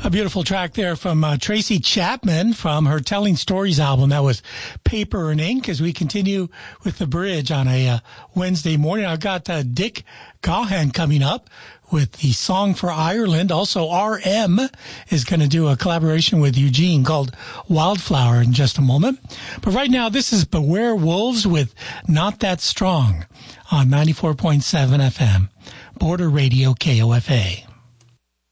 A beautiful track there from Tracy Chapman from her Telling Stories album. That was Paper and Ink. As we continue with the bridge on a Wednesday morning, I've got Dick Gahan coming up with the Song for Ireland. Also, RM is going to do a collaboration with Eugene called Wildflower in just a moment. But right now, this is Beware Wolves with Not That Strong on 94.7 FM, Border Radio KOFA.